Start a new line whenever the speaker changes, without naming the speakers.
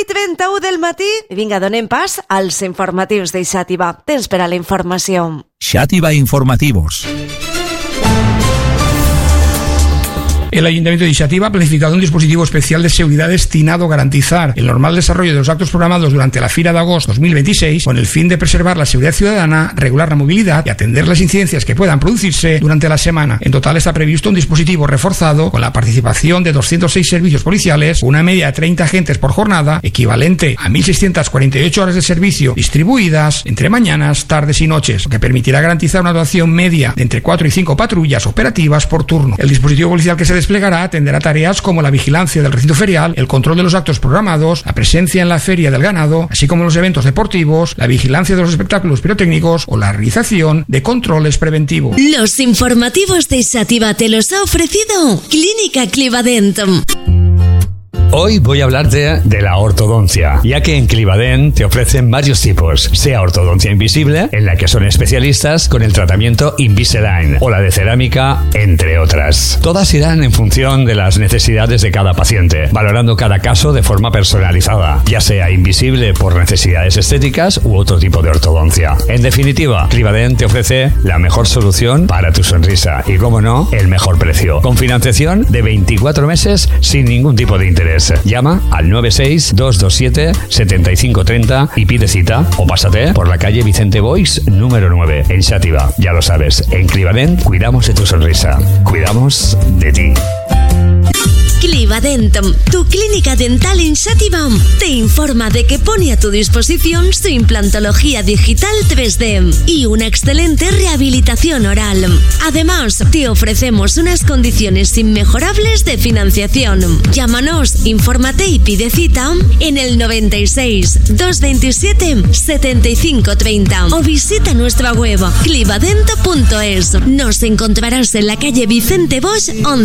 8:31 del matí. I vinga, donem pas als informatius de Xàtiva. Temps per a la informació.
Xàtiva Informativos.
El Ayuntamiento de Xàtiva ha planificado un dispositivo especial de seguridad destinado a garantizar el normal desarrollo de los actos programados durante la Fira de Agost 2026 con el fin de preservar la seguridad ciudadana, regular la movilidad y atender las incidencias que puedan producirse durante la semana. En total está previsto un dispositivo reforzado con la participación de 206 servicios policiales, una media de 30 agentes por jornada, equivalente a 1.648 horas de servicio distribuidas entre mañanas, tardes y noches, lo que permitirá garantizar una dotación media de entre 4 y 5 patrullas operativas por turno. El dispositivo policial que se desplegará atenderá tareas como la vigilancia del recinto ferial, el control de los actos programados, la presencia en la feria del ganado, así como los eventos deportivos, la vigilancia de los espectáculos pirotécnicos o la realización de controles preventivos.
Los informativos de Xàtiva te los ha ofrecido Clínica Clivadent.
Hoy voy a hablarte de la ortodoncia, ya que en Clivadent te ofrecen varios tipos, sea ortodoncia invisible, en la que son especialistas con el tratamiento Invisalign, o la de cerámica, entre otras. Todas irán en función de las necesidades de cada paciente, valorando cada caso de forma personalizada, ya sea invisible por necesidades estéticas u otro tipo de ortodoncia. En definitiva, Clivadent te ofrece la mejor solución para tu sonrisa y, como no, el mejor precio, con financiación de 24 meses sin ningún tipo de interés. Llama al 96-227-7530 y pide cita, o pásate por la calle Vicente Boix, número 9, en Xàtiva. Ya lo sabes, en Clivadent cuidamos de tu sonrisa, cuidamos de ti.
Clivadent, tu clínica dental en Xàtiva, te informa de que pone a tu disposición su implantología digital 3D y una excelente rehabilitación oral. Además, te ofrecemos unas condiciones inmejorables de financiación. Llámanos, infórmate y pide cita en el 96-227-7530 o visita nuestra web clivadent.es. Nos encontrarás en la calle Vicente Boix 11.